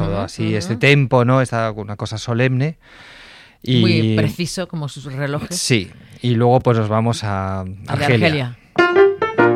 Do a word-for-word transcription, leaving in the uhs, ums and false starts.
todo así, uh-huh. este tempo, ¿no? Esta una cosa solemne. Y, muy preciso, como sus relojes. Sí, y luego pues nos vamos a Argelia. Argelia.